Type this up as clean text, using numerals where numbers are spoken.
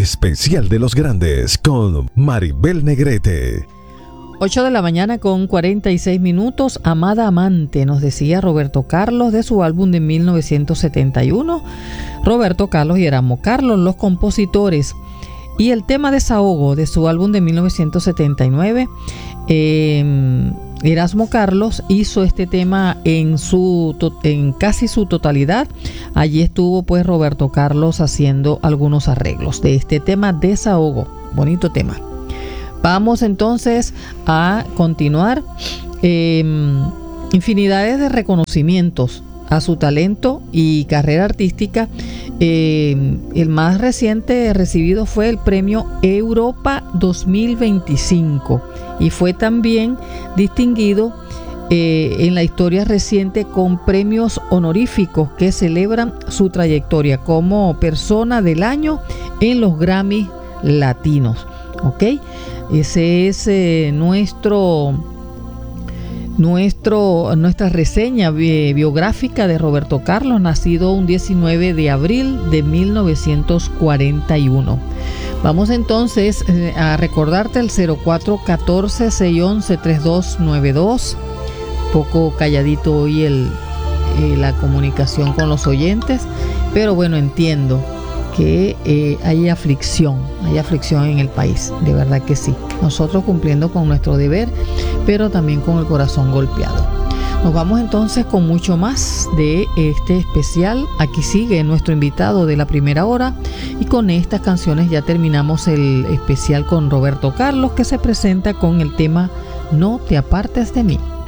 especial de los grandes con Maribel Negrete. 8 de la mañana con 46 minutos. Amada amante, nos decía Roberto Carlos de su álbum de 1971. Roberto Carlos y Erasmo Carlos, los compositores. Y el tema Desahogo de su álbum de 1979. Erasmo Carlos hizo este tema en casi su totalidad. Allí estuvo pues Roberto Carlos haciendo algunos arreglos de este tema Desahogo. Bonito tema. Vamos entonces a continuar. Infinidades de reconocimientos a su talento y carrera artística. El más reciente recibido fue el premio Europa 2025 y fue también distinguido en la historia reciente con premios honoríficos que celebran su trayectoria como persona del año en los Grammy Latinos. ¿Ok? Ese es nuestra reseña biográfica de Roberto Carlos, nacido un 19 de abril de 1941. Vamos entonces a recordarte el 0414-611-3292. Poco calladito hoy la comunicación con los oyentes, pero bueno, entiendo que hay aflicción en el país, de verdad que sí. Nosotros cumpliendo con nuestro deber, pero también con el corazón golpeado. Nos vamos entonces con mucho más de este especial. Aquí sigue nuestro invitado de la primera hora y con estas canciones ya terminamos el especial con Roberto Carlos, que se presenta con el tema No te apartes de mí.